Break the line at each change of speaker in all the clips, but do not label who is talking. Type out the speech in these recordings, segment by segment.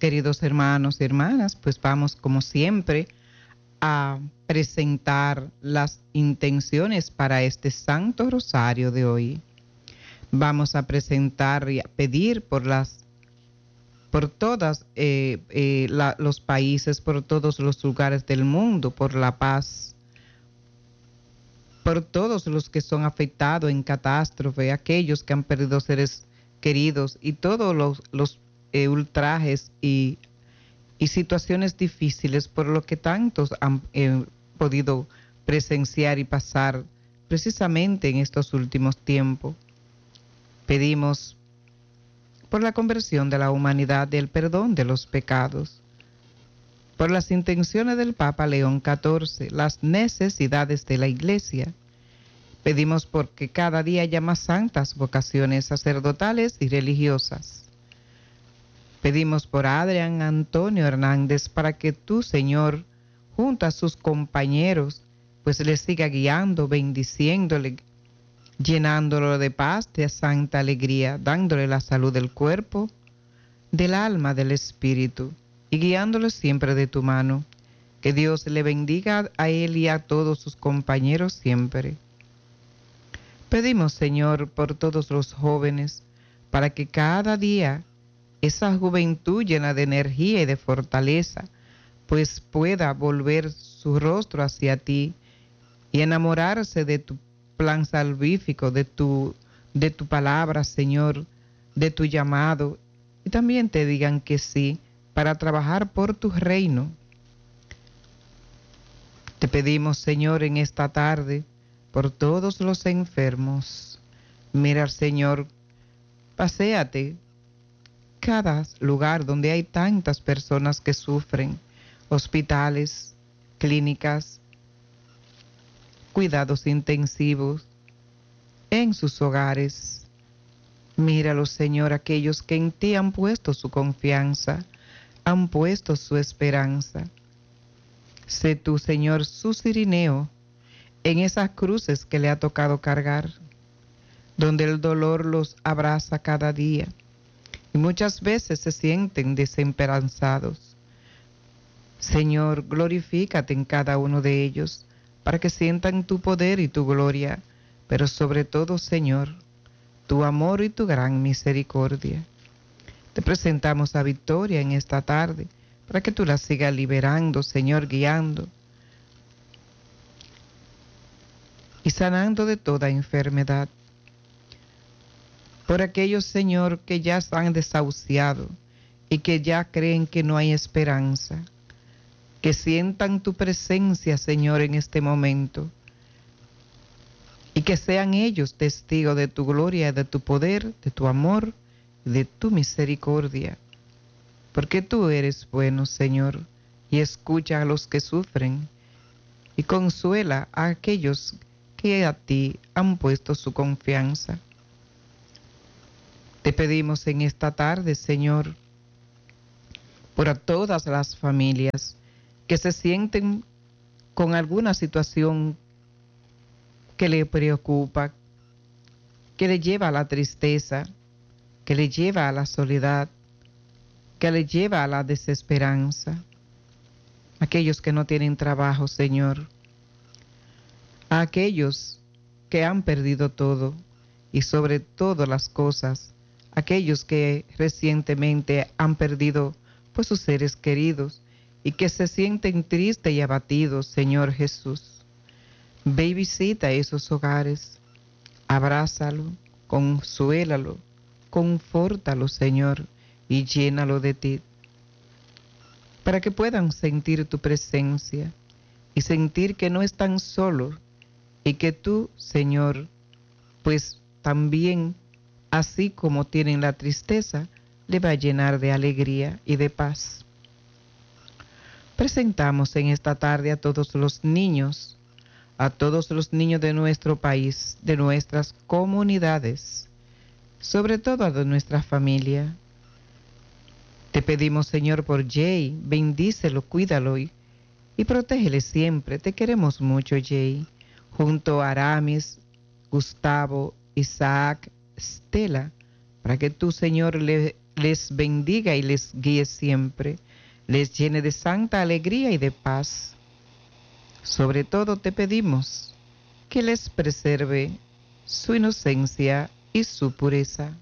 queridos hermanos y hermanas, pues vamos como siempre a presentar las intenciones para este Santo Rosario de hoy. Vamos a presentar y a pedir por todos los países, por todos los lugares del mundo, por la paz, por todos los que son afectados en catástrofe, aquellos que han perdido seres queridos y todos los ultrajes y situaciones difíciles por lo que tantos han podido presenciar y pasar precisamente en estos últimos tiempos. Pedimos por la conversión de la humanidad y el perdón de los pecados, por las intenciones del Papa León XIV, las necesidades de la Iglesia. Pedimos porque cada día haya más santas vocaciones sacerdotales y religiosas. Pedimos por Adrián Antonio Hernández para que tú, Señor, junto a sus compañeros, pues le siga guiando, bendiciéndole, llenándolo de paz, de santa alegría, dándole la salud del cuerpo, del alma, del espíritu, y guiándolo siempre de tu mano. Que Dios le bendiga a él y a todos sus compañeros siempre. Pedimos, Señor, por todos los jóvenes, para que cada día esa juventud llena de energía y de fortaleza, pues pueda volver su rostro hacia ti y enamorarse de tu plan salvífico, de tu palabra, Señor, de tu llamado, y también te digan que sí, para trabajar por tu reino. Te pedimos, Señor, en esta tarde, por todos los enfermos. Mira, Señor, paséate cada lugar donde hay tantas personas que sufren, hospitales, clínicas, cuidados intensivos, en sus hogares. Míralos, Señor, aquellos que en ti han puesto su confianza, han puesto su esperanza. Sé tú, Señor, su cirineo en esas cruces que le ha tocado cargar, donde el dolor los abraza cada día y muchas veces se sienten desesperanzados. Señor, glorifícate en cada uno de ellos para que sientan tu poder y tu gloria, pero sobre todo, Señor, tu amor y tu gran misericordia. Te presentamos a Victoria en esta tarde para que tú la sigas liberando, Señor, guiando y sanando de toda enfermedad. Por aquellos, Señor, que ya están desahuciados y que ya creen que no hay esperanza, que sientan tu presencia, Señor, en este momento, y que sean ellos testigos de tu gloria, de tu poder, de tu amor, de tu misericordia, porque tú eres bueno, Señor, y escucha a los que sufren y consuela a aquellos que a ti han puesto su confianza. Te pedimos en esta tarde, Señor, por a todas las familias que se sienten con alguna situación que le preocupa, que le lleva a la tristeza, que le lleva a la soledad, que le lleva a la desesperanza. Aquellos que no tienen trabajo, Señor. A aquellos que han perdido todo y sobre todas las cosas, aquellos que recientemente han perdido pues sus seres queridos y que se sienten tristes y abatidos, Señor Jesús. Ve y visita esos hogares, abrázalo, consuélalo, confórtalo, Señor, y llénalo de ti, para que puedan sentir tu presencia y sentir que no están solos y que tú, Señor, pues también, así como tienen la tristeza, le va a llenar de alegría y de paz. Presentamos en esta tarde a todos los niños de nuestro país, de nuestras comunidades, sobre todo de nuestra familia. Te pedimos, Señor, por Jay, bendícelo, cuídalo y protégele siempre. Te queremos mucho, Jay, junto a Aramis, Gustavo, Isaac, Stella, para que tú, Señor, le les bendiga y les guíe siempre, les llene de santa alegría y de paz. Sobre todo te pedimos que les preserve su inocencia y su pureza.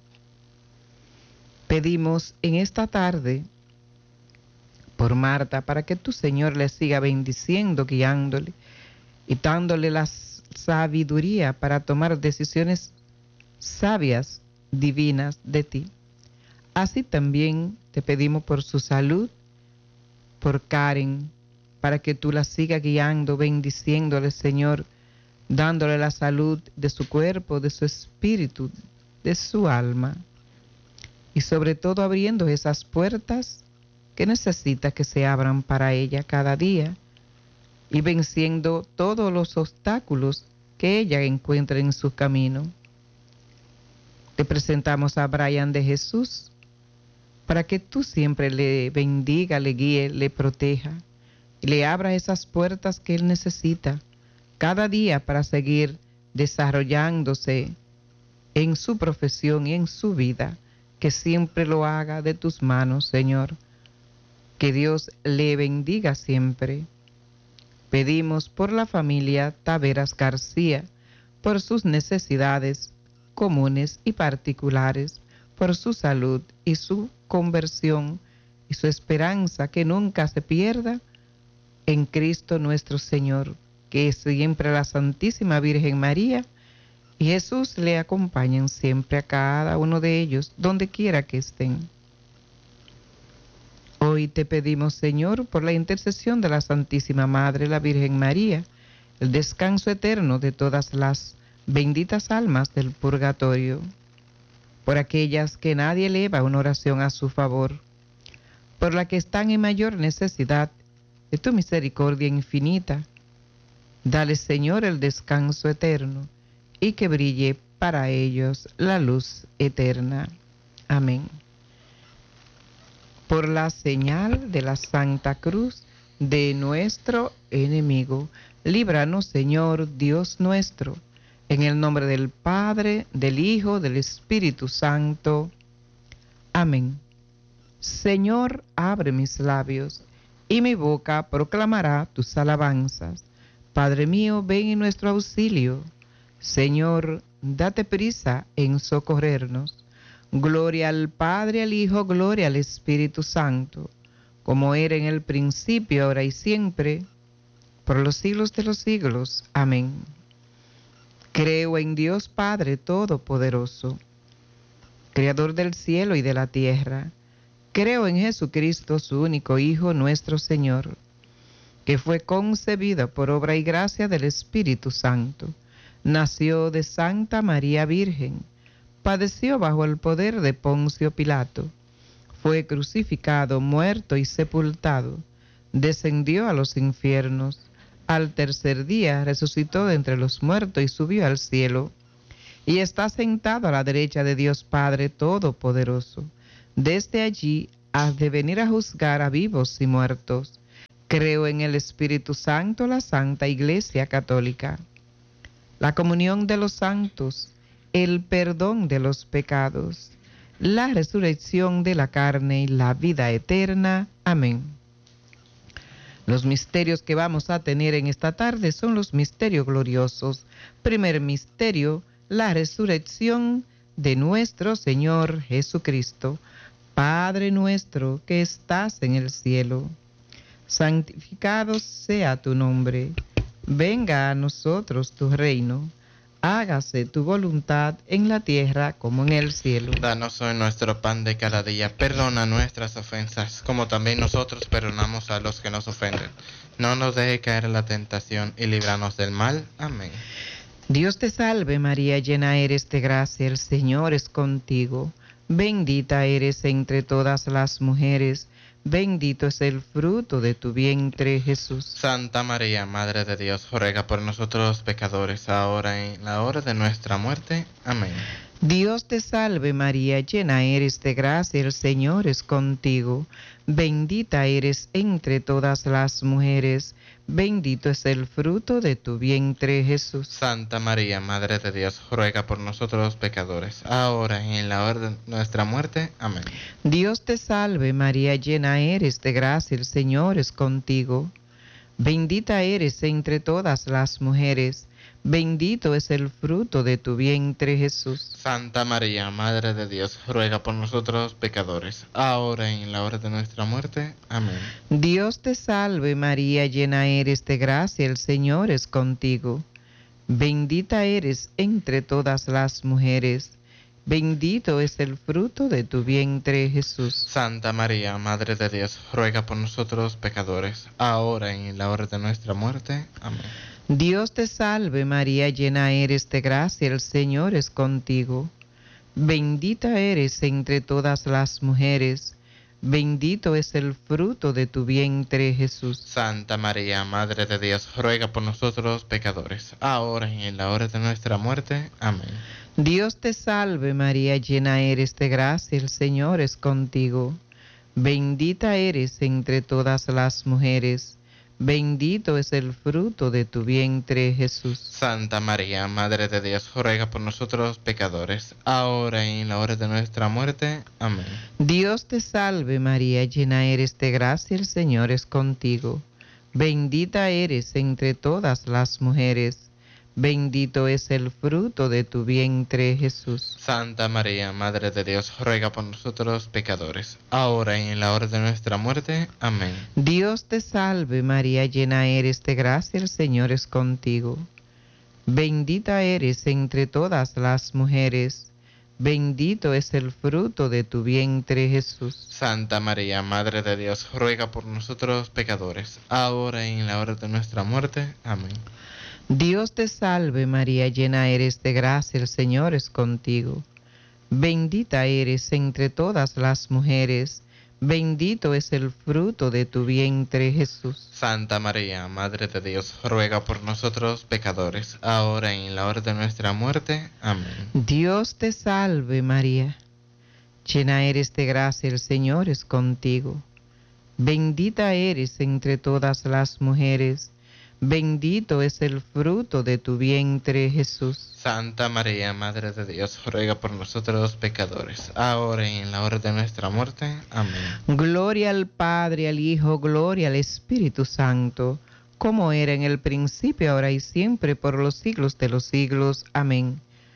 Pedimos en esta tarde por Marta, para que tu Señor le siga bendiciendo, guiándole y dándole la sabiduría para tomar decisiones sabias, divinas de ti. Así también te pedimos por su salud, por Karen, para que tú la sigas guiando, bendiciéndole, Señor, dándole la salud de su cuerpo, de su espíritu, de su alma, y sobre todo abriendo esas puertas que necesita que se abran para ella cada día y venciendo todos los obstáculos que ella encuentre en su camino. Te presentamos a Brian de Jesús para que tú siempre le bendiga, le guíe, le proteja y le abra esas puertas que él necesita cada día para seguir desarrollándose en su profesión y en su vida, que siempre lo haga de tus manos, Señor. Que Dios le bendiga siempre. Pedimos por la familia Taveras García, por sus necesidades comunes y particulares, por su salud y su conversión y su esperanza que nunca se pierda en Cristo nuestro Señor, que siempre la Santísima Virgen María y Jesús le acompañen siempre a cada uno de ellos, donde quiera que estén. Hoy te pedimos, Señor, por la intercesión de la Santísima Madre, la Virgen María, el descanso eterno de todas las benditas almas del purgatorio, por aquellas que nadie eleva una oración a su favor, por las que están en mayor necesidad de tu misericordia infinita. Dale, Señor, el descanso eterno y que brille para ellos la luz eterna. Amén. Por la señal de la Santa Cruz de nuestro enemigo, líbranos, Señor Dios nuestro, en el nombre del Padre, del Hijo, del Espíritu Santo. Amén. Señor, abre mis labios, y mi boca proclamará tus alabanzas. Padre mío, ven en nuestro auxilio. Señor, date prisa en socorrernos. Gloria al Padre, al Hijo, gloria al Espíritu Santo, como era en el principio, ahora y siempre, por los siglos de los siglos. Amén. Creo en Dios Padre Todopoderoso, Creador del cielo y de la tierra. Creo en Jesucristo, su único Hijo, nuestro Señor, que fue concebido por obra y gracia del Espíritu Santo. Nació de Santa María Virgen, padeció bajo el poder de Poncio Pilato, fue crucificado, muerto y sepultado, descendió a los infiernos, al tercer día resucitó de entre los muertos y subió al cielo, y está sentado a la derecha de Dios Padre Todopoderoso. Desde allí ha de venir a juzgar a vivos y muertos. Creo en el Espíritu Santo, la Santa Iglesia Católica, la comunión de los santos, el perdón de los pecados, la resurrección de la carne y la vida eterna. Amén. Los misterios que vamos a tener en esta tarde son los misterios gloriosos. Primer misterio, la resurrección de nuestro Señor Jesucristo. Padre nuestro que estás en el cielo, santificado sea tu nombre. Venga a nosotros tu reino. Hágase tu voluntad en la tierra como en el cielo.
Danos hoy nuestro pan de cada día. Perdona nuestras ofensas, como también nosotros perdonamos a los que nos ofenden. No nos deje caer en la tentación y líbranos del mal. Amén.
Dios te salve María, llena eres de gracia, el Señor es contigo. Bendita eres entre todas las mujeres, bendito es el fruto de tu vientre, Jesús.
Santa María, Madre de Dios, ruega por nosotros los pecadores, ahora y en la hora de nuestra muerte. Amén.
Dios te salve María, llena eres de gracia, el Señor es contigo. Bendita eres entre todas las mujeres, bendito es el fruto de tu vientre Jesús.
Santa María, Madre de Dios, ruega por nosotros los pecadores, ahora y en la hora de nuestra muerte. Amén.
Dios te salve María, llena eres de gracia, el Señor es contigo. Bendita eres entre todas las mujeres, bendito es el fruto de tu vientre Jesús.
Santa María, Madre de Dios, ruega por nosotros los pecadores, ahora y en la hora de nuestra muerte. Amén.
Dios te salve María, llena eres de gracia, el Señor es contigo. Bendita eres entre todas las mujeres, bendito es el fruto de tu vientre Jesús.
Santa María, Madre de Dios, ruega por nosotros los pecadores, ahora y en la hora de nuestra muerte. Amén.
Dios te salve María, llena eres de gracia, el Señor es contigo. Bendita eres entre todas las mujeres, bendito es el fruto de tu vientre Jesús.
Santa María, Madre de Dios, ruega por nosotros los pecadores, ahora y en la hora de nuestra muerte. Amén.
Dios te salve María, llena eres de gracia, el Señor es contigo. Bendita eres entre todas las mujeres, bendito es el fruto de tu vientre Jesús.
Santa María, Madre de Dios, ruega por nosotros los pecadores, ahora y en la hora de nuestra muerte. Amén.
Dios te salve María, llena eres de gracia, el Señor es contigo. Bendita eres entre todas las mujeres, bendito es el fruto de tu vientre Jesús.
Santa María, Madre de Dios, ruega por nosotros los pecadores, ahora y en la hora de nuestra muerte. Amén.
Dios te salve María, llena eres de gracia, el Señor es contigo. Bendita eres entre todas las mujeres, bendito es el fruto de tu vientre Jesús.
Santa María, Madre de Dios, ruega por nosotros los pecadores, ahora y en la hora de nuestra muerte. Amén.
Dios te salve María, llena eres de gracia, el Señor es contigo. Bendita eres entre todas las mujeres, bendito es el fruto de tu vientre Jesús.
Santa María, Madre de Dios, ruega por nosotros los pecadores, ahora y en la hora de nuestra muerte. Amén.
Dios te salve María, llena eres de gracia, el Señor es contigo. Bendita eres entre todas las mujeres, bendito es el fruto de tu vientre Jesús.
Santa María, Madre de Dios, ruega por nosotros los pecadores, ahora y en la hora de nuestra muerte. Amén.
Gloria al Padre, al Hijo, gloria al Espíritu Santo, como era en el principio, ahora y siempre, por los siglos de los siglos. Amén.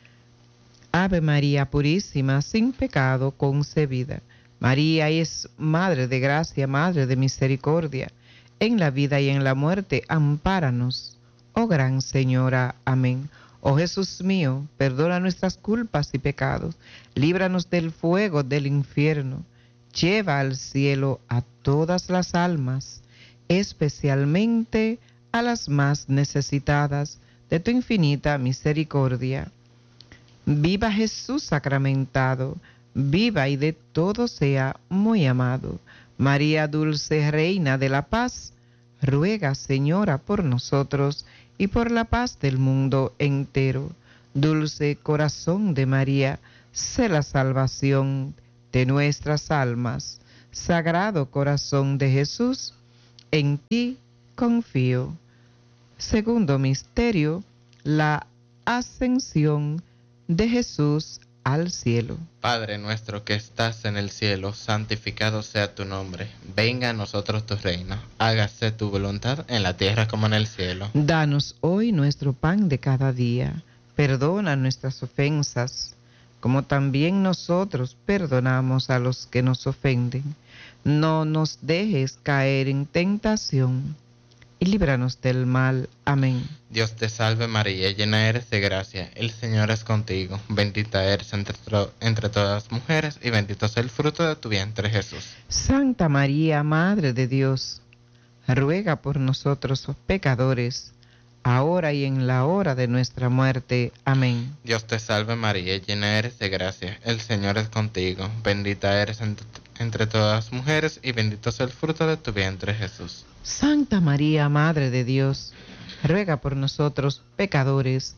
Ave María purísima, sin pecado concebida. María es Madre de gracia, Madre de misericordia. En la vida y en la muerte, ampáranos, oh Gran Señora. Amén. Oh Jesús mío, perdona nuestras culpas y pecados, líbranos del fuego del infierno, lleva al cielo a todas las almas, especialmente a las más necesitadas de tu infinita misericordia. Viva Jesús sacramentado, viva y de todo sea muy amado. María dulce Reina de la Paz, ruega, Señora, por nosotros y por la paz del mundo entero. Dulce corazón de María, sé la salvación de nuestras almas. Sagrado corazón de Jesús, en ti confío. Segundo misterio, la ascensión de Jesús al cielo.
Padre nuestro que estás en el cielo, santificado sea tu nombre. Venga a nosotros tu reino. Hágase tu voluntad en la tierra como en el cielo.
Danos hoy nuestro pan de cada día. Perdona nuestras ofensas, como también nosotros perdonamos a los que nos ofenden. No nos dejes caer en tentación y líbranos del mal. Amén.
Dios te salve María, llena eres de gracia, el Señor es contigo, bendita eres entre todas las mujeres y bendito es el fruto de tu vientre Jesús.
Santa María, Madre de Dios, ruega por nosotros los pecadores, ahora y en la hora de nuestra muerte. Amén.
Dios te salve María, llena eres de gracia, el Señor es contigo, bendita eres entre todas las mujeres y bendito es el fruto de tu vientre Jesús.
Santa María, Madre de Dios, ruega por nosotros pecadores,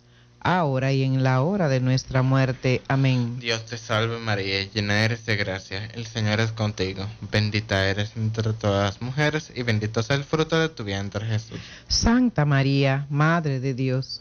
ahora y en la hora de nuestra muerte. Amén.
Dios te salve María, llena eres de gracia, el Señor es contigo. Bendita eres entre todas las mujeres y bendito es el fruto de tu vientre Jesús.
Santa María, Madre de Dios,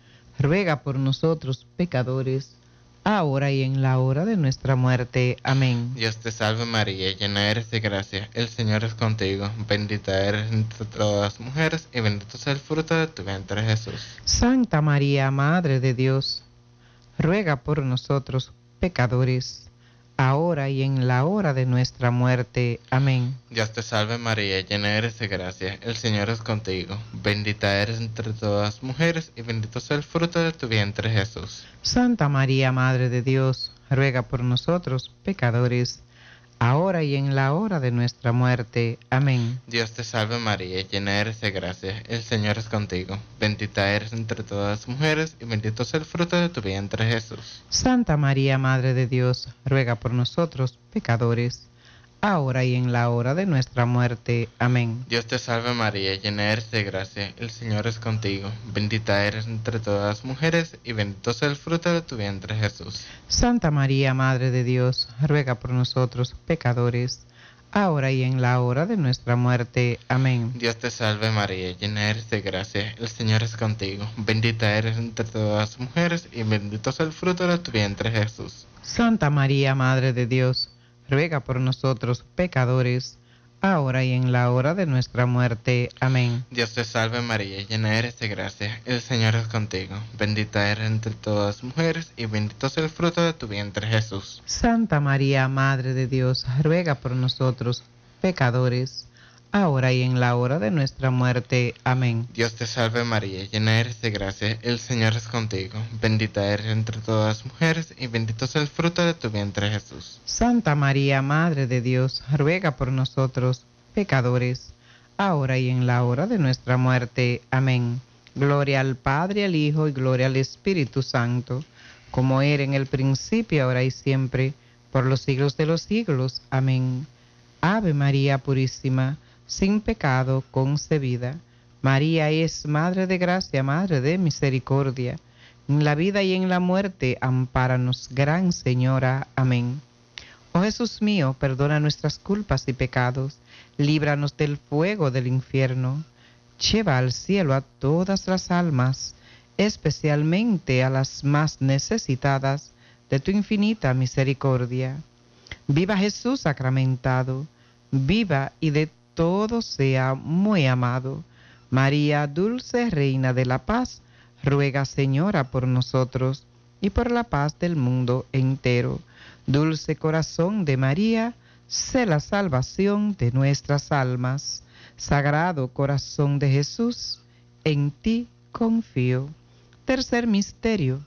ruega por nosotros pecadores, ahora y en la hora de nuestra muerte. Amén.
Dios te salve María, llena eres de gracia, el Señor es contigo. Bendita eres entre todas las mujeres y bendito es el fruto de tu vientre Jesús.
Santa María, Madre de Dios, ruega por nosotros pecadores, ahora y en la hora de nuestra muerte. Amén.
Dios te salve María, llena eres de gracia, el Señor es contigo. Bendita eres entre todas las mujeres y bendito es el fruto de tu vientre Jesús.
Santa María, Madre de Dios, ruega por nosotros pecadores, ahora y en la hora de nuestra muerte. Amén.
Dios te salve María, llena eres de gracia, el Señor es contigo. Bendita eres entre todas las mujeres y bendito es el fruto de tu vientre Jesús.
Santa María, Madre de Dios, ruega por nosotros pecadores, ahora y en la hora de nuestra muerte. Amén.
Dios te salve María, llena eres de gracia, el Señor es contigo. Bendita eres entre todas las mujeres y bendito es el fruto de tu vientre Jesús.
Santa María, Madre de Dios, ruega por nosotros pecadores, ahora y en la hora de nuestra muerte. Amén.
Dios te salve María, llena eres de gracia, el Señor es contigo. Bendita eres entre todas las mujeres y bendito es el fruto de tu vientre Jesús.
Santa María, Madre de Dios, ruega por nosotros pecadores, ahora y en la hora de nuestra muerte. Amén.
Dios te salve María, llena eres de gracia, el Señor es contigo. Bendita eres entre todas las mujeres y bendito es el fruto de tu vientre Jesús.
Santa María, Madre de Dios, ruega por nosotros pecadores, ahora y en la hora de nuestra muerte. Amén.
Dios te salve María, llena eres de gracia, el Señor es contigo. Bendita eres entre todas las mujeres y bendito es el fruto de tu vientre Jesús.
Santa María, Madre de Dios, ruega por nosotros pecadores, ahora y en la hora de nuestra muerte. Amén. Gloria al Padre, al Hijo y gloria al Espíritu Santo, como era en el principio, ahora y siempre, por los siglos de los siglos. Amén. Ave María Purísima, sin pecado concebida. María es Madre de Gracia, Madre de Misericordia. En la vida y en la muerte, ampáranos, Gran Señora. Amén. Oh Jesús mío, perdona nuestras culpas y pecados, líbranos del fuego del infierno. Lleva al cielo a todas las almas, especialmente a las más necesitadas de tu infinita misericordia. Viva Jesús sacramentado, viva y de todo sea muy amado. María, dulce Reina de la Paz, ruega, Señora, por nosotros y por la paz del mundo entero. Dulce corazón de María, sé la salvación de nuestras almas. Sagrado corazón de Jesús, en ti confío. Tercer misterio: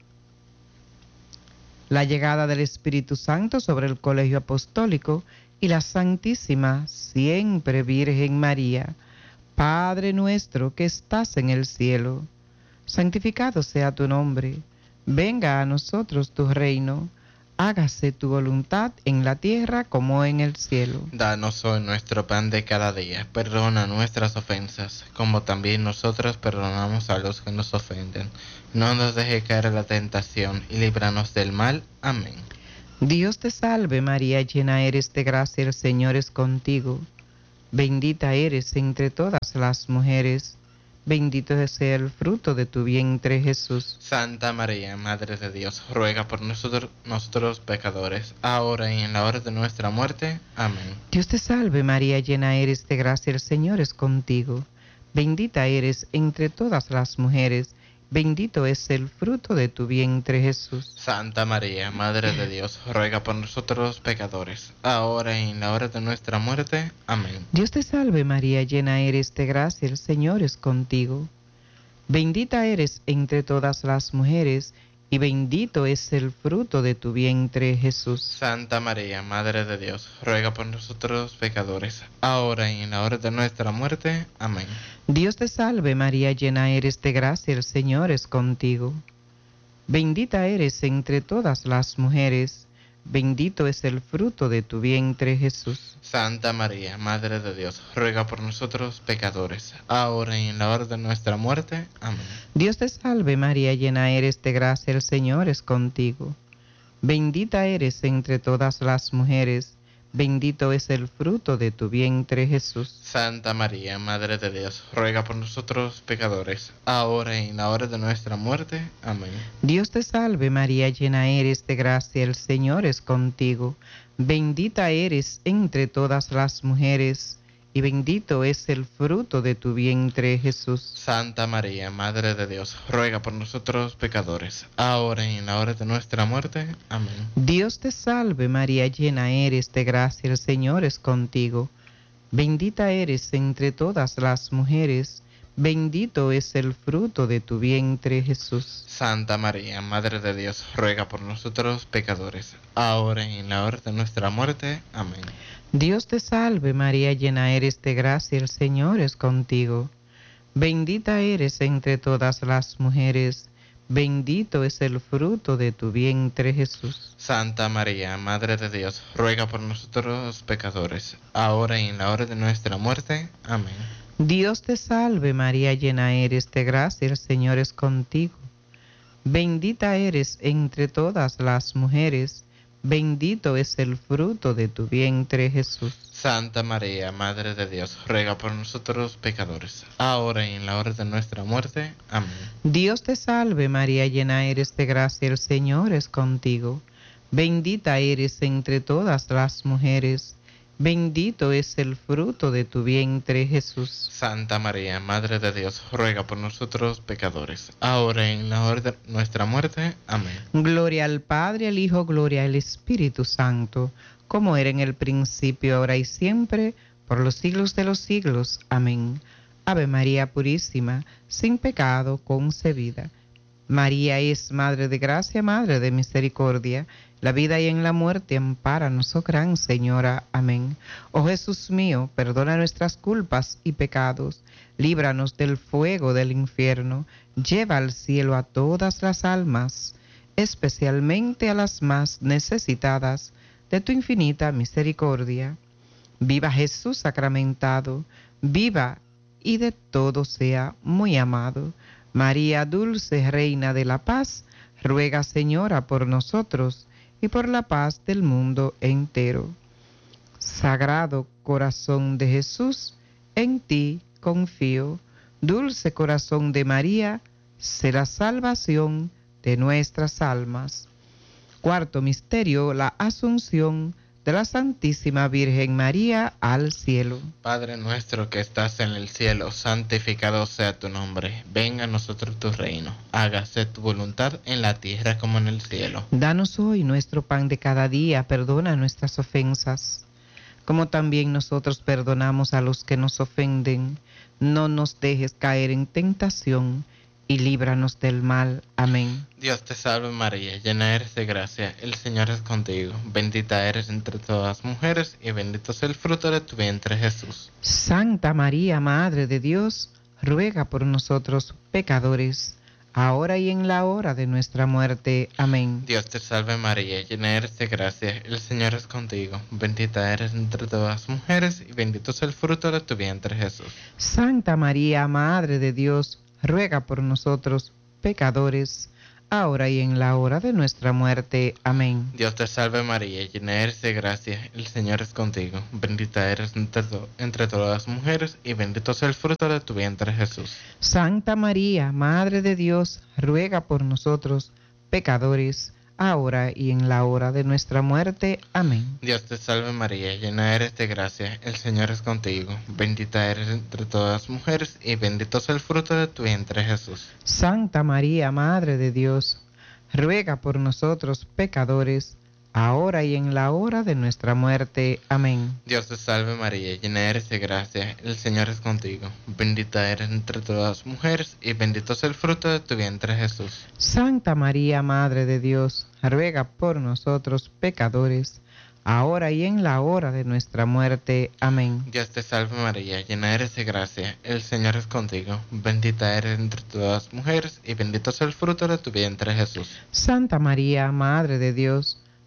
la llegada del Espíritu Santo sobre el Colegio Apostólico y la Santísima Siempre Virgen María. Padre nuestro que estás en el cielo, santificado sea tu nombre. Venga a nosotros tu reino. Hágase tu voluntad en la tierra como en el cielo.
Danos hoy nuestro pan de cada día. Perdona nuestras ofensas, como también nosotros perdonamos a los que nos ofenden. No nos dejes caer en la tentación y líbranos del mal. Amén.
Dios te salve María, llena eres de gracia, el Señor es contigo. Bendita eres entre todas las mujeres, bendito sea el fruto de tu vientre Jesús.
Santa María, Madre de Dios, ruega por nosotros pecadores, ahora y en la hora de nuestra muerte. Amén.
Dios te salve María, llena eres de gracia, el Señor es contigo. Bendita eres entre todas las mujeres, bendito es el fruto de tu vientre Jesús.
Santa María, Madre de Dios, ruega por nosotros pecadores, ahora y en la hora de nuestra muerte. Amén.
Dios te salve María, llena eres de gracia, el Señor es contigo. Bendita eres entre todas las mujeres, y bendito es el fruto de tu vientre Jesús.
Santa María, Madre de Dios, ruega por nosotros pecadores, ahora y en la hora de nuestra muerte. Amén.
Dios te salve María, llena eres de gracia, el Señor es contigo. Bendita eres entre todas las mujeres, bendito es el fruto de tu vientre, Jesús.
Santa María, Madre de Dios, ruega por nosotros pecadores, ahora y en la hora de nuestra muerte. Amén.
Dios te salve María, llena eres de gracia, el Señor es contigo. Bendita eres entre todas las mujeres, bendito es el fruto de tu vientre, Jesús.
Santa María, Madre de Dios, ruega por nosotros pecadores, ahora y en la hora de nuestra muerte. Amén.
Dios te salve María, llena eres de gracia, el Señor es contigo. Bendita eres entre todas las mujeres, y bendito es el fruto de tu vientre, Jesús.
Santa María, Madre de Dios, ruega por nosotros pecadores, ahora y en la hora de nuestra muerte. Amén.
Dios te salve María, llena eres de gracia, el Señor es contigo. Bendita eres entre todas las mujeres, bendito es el fruto de tu vientre, Jesús.
Santa María, Madre de Dios, ruega por nosotros pecadores, ahora y en la hora de nuestra muerte. Amén.
Dios te salve María, llena eres de gracia, el Señor es contigo. Bendita eres entre todas las mujeres, bendito es el fruto de tu vientre, Jesús.
Santa María, Madre de Dios, ruega por nosotros pecadores, ahora y en la hora de nuestra muerte. Amén.
Dios te salve María, llena eres de gracia, el Señor es contigo. Bendita eres entre todas las mujeres, bendito es el fruto de tu vientre, Jesús.
Santa María, Madre de Dios, ruega por nosotros pecadores, ahora y en la hora de nuestra muerte. Amén.
Dios te salve María, llena eres de gracia, el Señor es contigo. Bendita eres entre todas las mujeres, bendito es el fruto de tu vientre, Jesús.
Santa María, Madre de Dios, ruega por nosotros pecadores, ahora y en la hora de nuestra muerte. Amén.
Gloria al Padre, al Hijo, gloria al Espíritu Santo, como era en el principio, ahora y siempre, por los siglos de los siglos. Amén. Ave María Purísima, sin pecado concebida. María es Madre de Gracia, Madre de Misericordia, la vida y en la muerte ampáranos, oh Gran Señora. Amén. Oh Jesús mío, perdona nuestras culpas y pecados, líbranos del fuego del infierno, lleva al cielo a todas las almas, especialmente a las más necesitadas de tu infinita misericordia. Viva Jesús sacramentado, viva y de todo sea muy amado. María dulce Reina de la Paz, ruega Señora por nosotros y por la paz del mundo entero. Sagrado corazón de Jesús, en ti confío. Dulce corazón de María, sé la salvación de nuestras almas. Cuarto misterio, la Asunción de la Santísima Virgen María al cielo.
Padre nuestro que estás en el cielo, santificado sea tu nombre. Venga a nosotros tu reino. Hágase tu voluntad en la tierra como en el cielo.
Danos hoy nuestro pan de cada día, perdona nuestras ofensas, como también nosotros perdonamos a los que nos ofenden. No nos dejes caer en tentación, y líbranos del mal. Amén.
Dios te salve María, llena eres de gracia, el Señor es contigo. Bendita eres entre todas las mujeres, y bendito es el fruto de tu vientre, Jesús.
Santa María, Madre de Dios, ruega por nosotros pecadores, ahora y en la hora de nuestra muerte. Amén.
Dios te salve María, llena eres de gracia, el Señor es contigo. Bendita eres entre todas las mujeres, y bendito es el fruto de tu vientre, Jesús.
Santa María, Madre de Dios, ruega por nosotros pecadores, ahora y en la hora de nuestra muerte. Amén.
Dios te salve María, llena eres de gracia, el Señor es contigo. Bendita eres entre todas las mujeres, y bendito es el fruto de tu vientre, Jesús.
Santa María, Madre de Dios, ruega por nosotros pecadores, ahora y en la hora de nuestra muerte. Amén.
Dios te salve María, llena eres de gracia, el Señor es contigo. Bendita eres entre todas las mujeres, y bendito es el fruto de tu vientre, Jesús.
Santa María, Madre de Dios, ruega por nosotros pecadores, ahora y en la hora de nuestra muerte. Amén.
Dios te salve María, llena eres de gracia, el Señor es contigo. Bendita eres entre todas las mujeres, y bendito es el fruto de tu vientre, Jesús.
Santa María, Madre de Dios, ruega por nosotros pecadores, ahora y en la hora de nuestra muerte. Amén.
Dios te salve María, llena eres de gracia, el Señor es contigo. Bendita eres entre todas las mujeres, y bendito es el fruto de tu vientre, Jesús.
Santa María, Madre de Dios,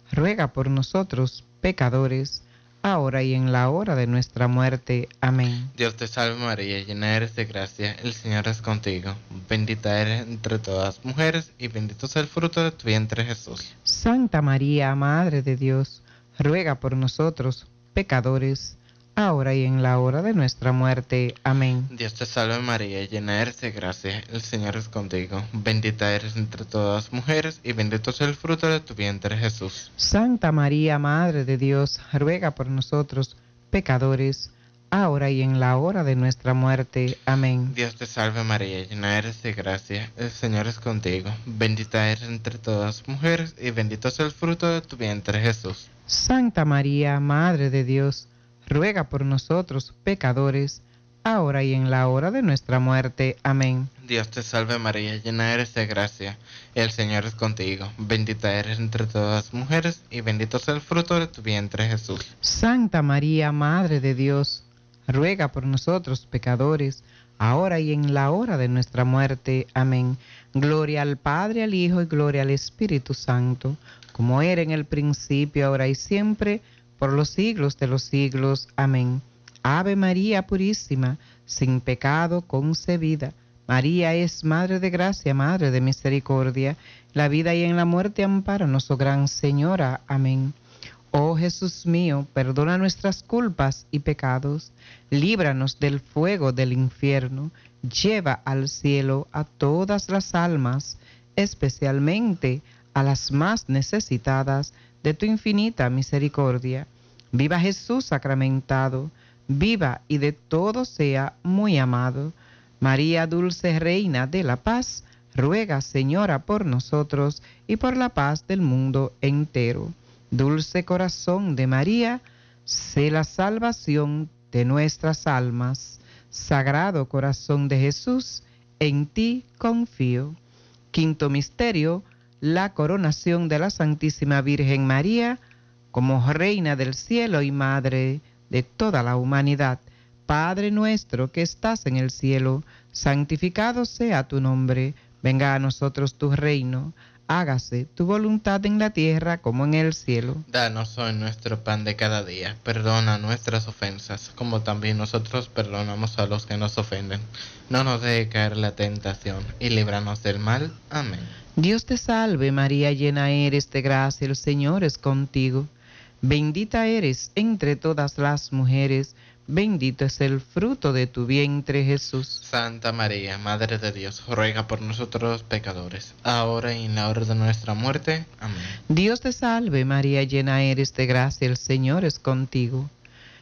ruega por nosotros pecadores, ahora y en la hora de nuestra muerte. Amén.
Dios te salve María, llena eres de gracia, el Señor es contigo. Bendita eres entre todas las mujeres y bendito es el fruto de tu vientre Jesús.
Santa María, Madre de Dios, ruega por nosotros pecadores, ahora y en la hora de nuestra muerte. Amén.
Dios te salve María, llena eres de gracia, el Señor es contigo. Bendita eres entre todas las mujeres y bendito es el fruto de tu vientre Jesús.
Santa María, Madre de Dios, ruega por nosotros pecadores, ahora y en la hora de nuestra muerte. Amén.
Dios te salve María, llena eres de gracia, el Señor es contigo. Bendita eres entre todas las mujeres y bendito es el fruto de tu vientre Jesús.
Santa María, Madre de Dios, ruega por nosotros pecadores, ahora y en la hora de nuestra muerte. Amén.
Dios te salve María, llena eres de gracia, el Señor es contigo. Bendita eres entre todas las mujeres y bendito es el fruto de tu vientre Jesús.
Santa María, Madre de Dios, ruega por nosotros pecadores, ahora y en la hora de nuestra muerte. Amén. Gloria al Padre, al Hijo y gloria al Espíritu Santo, como era en el principio, ahora y siempre, por los siglos de los siglos. Amén. Ave María Purísima, sin pecado concebida. María es Madre de Gracia, Madre de Misericordia. La vida y en la muerte ampáranos, oh Gran Señora. Amén. Oh Jesús mío, perdona nuestras culpas y pecados. Líbranos del fuego del infierno. Lleva al cielo a todas las almas, especialmente a las más necesitadas de tu infinita misericordia. Viva Jesús sacramentado, viva y de todo sea muy amado. María dulce Reina de la Paz, ruega Señora por nosotros y por la paz del mundo entero. Dulce corazón de María, sé la salvación de nuestras almas. Sagrado corazón de Jesús, en ti confío. Quinto misterio, la coronación de la Santísima Virgen María como Reina del cielo y Madre de toda la humanidad. Padre nuestro que estás en el cielo, santificado sea tu nombre. Venga a nosotros tu reino. Hágase tu voluntad en la tierra como en el cielo.
Danos hoy nuestro pan de cada día. Perdona nuestras ofensas, como también nosotros perdonamos a los que nos ofenden. No nos dejes caer en la tentación, y líbranos del mal. Amén.
Dios te salve María, llena eres de gracia, el Señor es contigo. Bendita eres entre todas las mujeres, bendito es el fruto de tu vientre Jesús.
Santa María, Madre de Dios, ruega por nosotros los pecadores, ahora y en la hora de nuestra muerte. Amén.
Dios te salve María, llena eres de gracia, el Señor es contigo.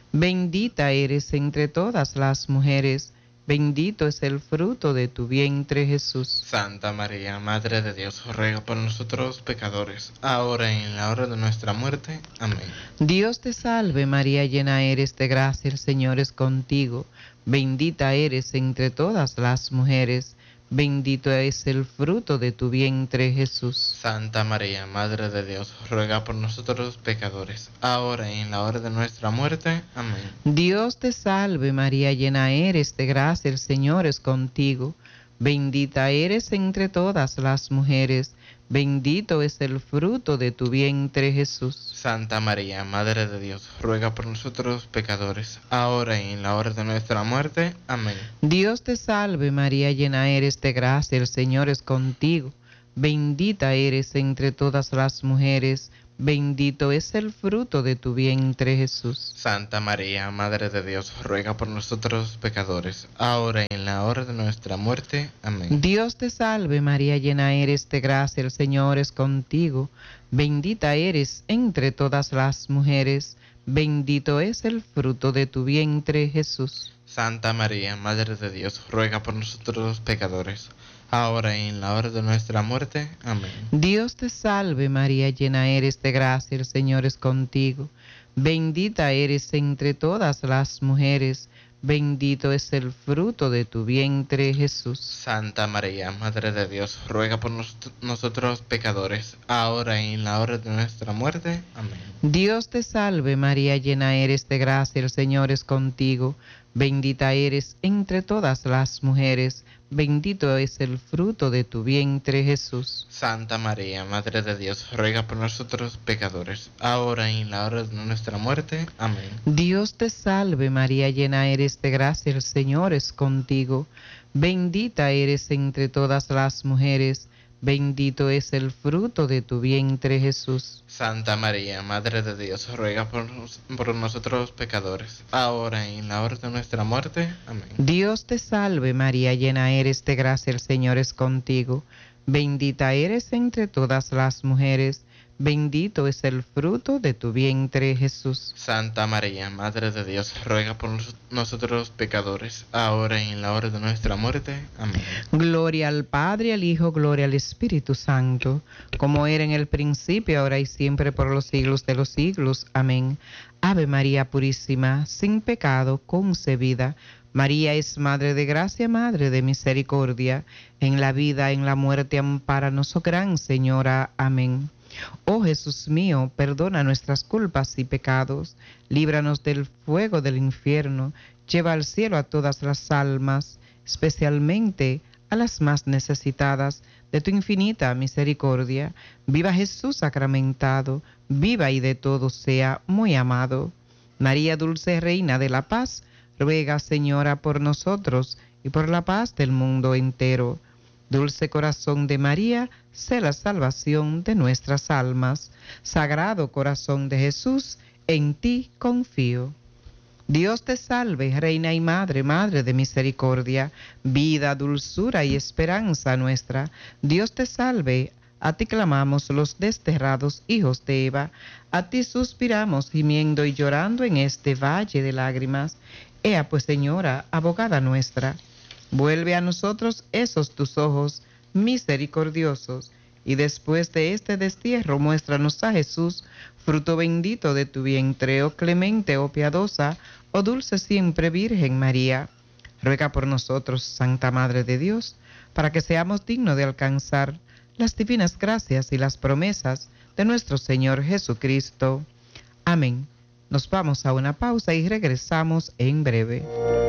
Bendita eres entre todas las mujeres, bendito es el fruto de tu vientre Jesús.
Santa María, Madre de Dios, ruega por nosotros los pecadores, ahora y en la hora de nuestra muerte. Amén.
Dios te salve María, llena eres de gracia, el Señor es contigo. Bendita eres entre todas las mujeres, bendito es el fruto de tu vientre Jesús.
Santa María, Madre de Dios, ruega por nosotros los pecadores, ahora y en la hora de nuestra muerte. Amén.
Dios te salve María, llena eres de gracia, el Señor es contigo. Bendita eres entre todas las mujeres, bendito es el fruto de tu vientre Jesús.
Santa María, Madre de Dios, ruega por nosotros los pecadores, ahora y en la hora de nuestra muerte. Amén.
Dios te salve María, llena eres de gracia, el Señor es contigo. Bendita eres entre todas las mujeres, bendito es el fruto de tu vientre Jesús.
Santa María, Madre de Dios, ruega por nosotros los pecadores, ahora y en la hora de nuestra muerte. Amén.
Dios te salve María, llena eres de gracia, el Señor es contigo. Bendita eres entre todas las mujeres, bendito es el fruto de tu vientre Jesús.
Santa María, Madre de Dios, ruega por nosotros los pecadores, ahora y en la hora de nuestra muerte. Amén.
Dios te salve María, llena eres de gracia, el Señor es contigo. Bendita eres entre todas las mujeres, bendito es el fruto de tu vientre Jesús.
Santa María, Madre de Dios, ruega por nosotros los pecadores, ahora y en la hora de nuestra muerte. Amén.
Dios te salve María, llena eres de gracia, el Señor es contigo. Bendita eres entre todas las mujeres, bendito es el fruto de tu vientre, Jesús.
Santa María, Madre de Dios, ruega por nosotros pecadores, ahora y en la hora de nuestra muerte. Amén.
Dios te salve María, llena eres de gracia, el Señor es contigo. Bendita eres entre todas las mujeres, bendito es el fruto de tu vientre, Jesús.
Santa María, Madre de Dios, ruega por nosotros pecadores, ahora y en la hora de nuestra muerte. Amén.
Dios te salve María, llena eres de gracia, el Señor es contigo. Bendita eres entre todas las mujeres, bendito es el fruto de tu vientre, Jesús.
Santa María, Madre de Dios, ruega por nosotros pecadores, ahora y en la hora de nuestra muerte. Amén.
Gloria al Padre, al Hijo, gloria al Espíritu Santo, como era en el principio, ahora y siempre, por los siglos de los siglos. Amén. Ave María Purísima, sin pecado concebida. María es Madre de Gracia, Madre de Misericordia. En la vida, en la muerte, ampáranos, oh Gran Señora. Amén. Oh Jesús mío, perdona nuestras culpas y pecados, líbranos del fuego del infierno, lleva al cielo a todas las almas, especialmente a las más necesitadas de tu infinita misericordia. Viva Jesús sacramentado, viva y de todos sea muy amado. María Dulce Reina de la Paz, ruega, Señora, por nosotros y por la paz del mundo entero. Dulce corazón de María, sé la salvación de nuestras almas. Sagrado corazón de Jesús, en ti confío. Dios te salve, Reina y Madre, Madre de misericordia, vida, dulzura y esperanza nuestra. Dios te salve, a ti clamamos los desterrados hijos de Eva, a ti suspiramos gimiendo y llorando en este valle de lágrimas. Ea pues, Señora, abogada nuestra, vuelve a nosotros esos tus ojos misericordiosos, y después de este destierro muéstranos a Jesús, fruto bendito de tu vientre, oh clemente, oh piadosa, oh dulce siempre Virgen María. Ruega por nosotros, Santa Madre de Dios, para que seamos dignos de alcanzar las divinas gracias y las promesas de nuestro Señor Jesucristo. Amén. Nos vamos a una pausa y regresamos en breve.